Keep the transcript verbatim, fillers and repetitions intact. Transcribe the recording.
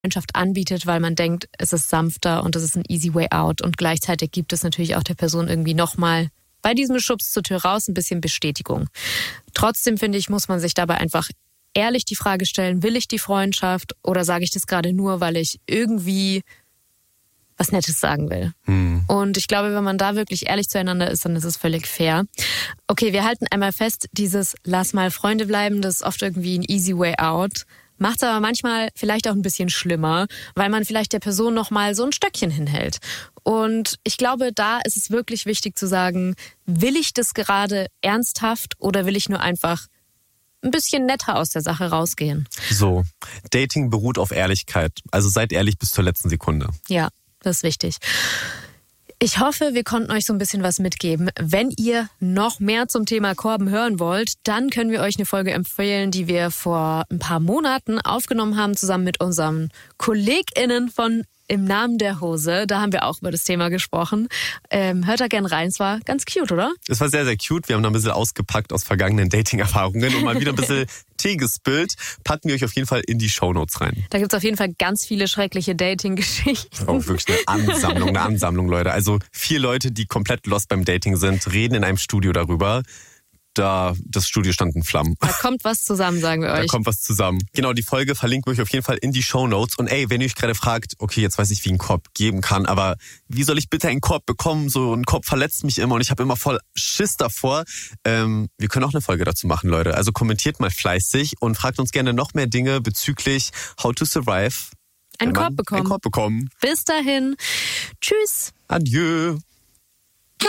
Freundschaft anbietet, weil man denkt, es ist sanfter und es ist ein easy way out. Und gleichzeitig gibt es natürlich auch der Person irgendwie nochmal bei diesem Schubs zur Tür raus ein bisschen Bestätigung. Trotzdem finde ich, muss man sich dabei einfach ehrlich die Frage stellen, will ich die Freundschaft oder sage ich das gerade nur, weil ich irgendwie was Nettes sagen will. Hm. Und ich glaube, wenn man da wirklich ehrlich zueinander ist, dann ist es völlig fair. Okay, wir halten einmal fest, dieses lass mal Freunde bleiben, das ist oft irgendwie ein easy way out. Macht es aber manchmal vielleicht auch ein bisschen schlimmer, weil man vielleicht der Person nochmal so ein Stöckchen hinhält. Und ich glaube, da ist es wirklich wichtig zu sagen, will ich das gerade ernsthaft oder will ich nur einfach ein bisschen netter aus der Sache rausgehen? So, Dating beruht auf Ehrlichkeit. Also seid ehrlich bis zur letzten Sekunde. Ja, das ist wichtig. Ich hoffe, wir konnten euch so ein bisschen was mitgeben. Wenn ihr noch mehr zum Thema Korben hören wollt, dann können wir euch eine Folge empfehlen, die wir vor ein paar Monaten aufgenommen haben, zusammen mit unseren KollegInnen von Im Namen der Hose. Da haben wir auch über das Thema gesprochen. Ähm, hört da gern rein, es war ganz cute, oder? Es war sehr, sehr cute. Wir haben da ein bisschen ausgepackt aus vergangenen Dating-Erfahrungen und mal wieder ein bisschen Tee gespillt. Packen wir euch auf jeden Fall in die Shownotes rein. Da gibt's auf jeden Fall ganz viele schreckliche Dating-Geschichten. Oh, wirklich eine Ansammlung, eine Ansammlung, Leute. Also vier Leute, die komplett lost beim Dating sind, reden in einem Studio darüber. Da, das Studio stand in Flammen. Da kommt was zusammen, sagen wir euch. Da kommt was zusammen. Genau, die Folge verlinken wir euch auf jeden Fall in die Shownotes. Und ey, wenn ihr euch gerade fragt, okay, jetzt weiß ich, wie ein Korb geben kann, aber wie soll ich bitte einen Korb bekommen? So ein Korb verletzt mich immer und ich habe immer voll Schiss davor. Ähm, wir können auch eine Folge dazu machen, Leute. Also kommentiert mal fleißig und fragt uns gerne noch mehr Dinge bezüglich How to Survive. Einen Korb bekommen. Einen Korb bekommen. Bis dahin. Tschüss. Adieu.